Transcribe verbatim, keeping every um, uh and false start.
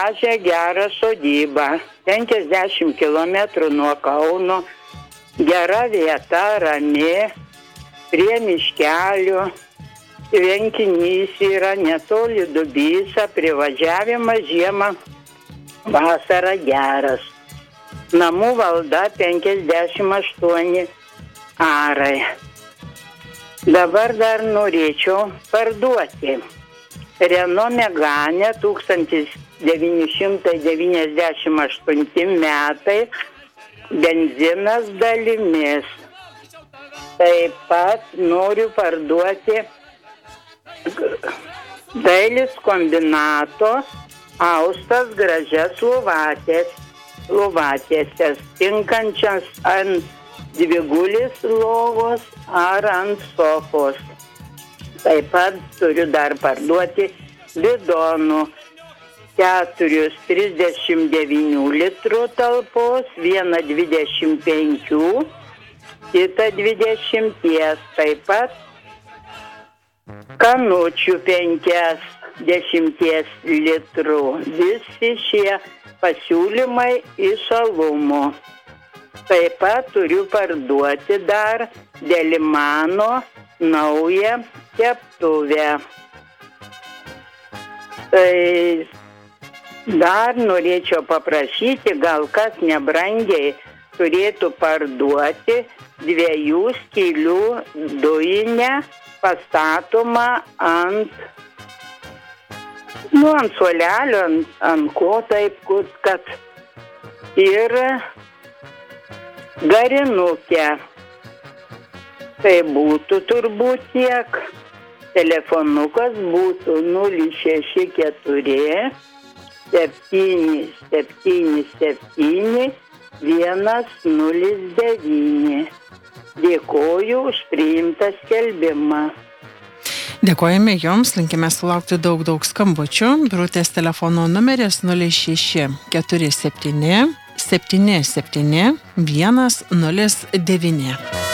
gražią, gerą sodybą. penkiasdešimt kilometrų nuo Kauno. Gera vieta, rami, prie miškelių. Tvenkinys yra netoli Dubysa, privažiavimas žiemą, vasara geras. Namų valda penkiasdešimt aštuoni arai. Dabar dar norėčiau parduoti. Renault Megane tūkstantis devyni šimtai devyniasdešimt aštunti metai, benzinas dalimis. Taip pat noriu parduoti Dailės kombinato austas gražias lovatės, lovatėses, tinkančias ant dvigulės lovos ar ant sofos. Taip pat turiu dar parduoti bidonų. Keturius trisdešimt devynių litrų talpos, vieną dvidešimt penkių, kitą dvidešimties. Taip pat kanučių penkias dešimties litrų. Visi šie pasiūlymai iš Alumo. Taip pat turiu parduoti dar Delimano naują keptuvę. Tai dar norėčiau paprašyti, gal kas nebrangiai turėtų parduoti dviejų skylių dujinę pastatomą ant, nu, ant suolelio, ant, ant ko taip, kad ir garinukę. Tai būtų turbūt tiek. Telefonukas būtų nulis šeši keturi septyni septyni septyni vienas nulis devyni. Dėkoju už priimtą skelbimą. Dėkojame Jums, linkime sulaukti daug, daug skambučių. Birutės telefono numeris nulis šeši keturi septyni septyni septyni vienas nulis devyni.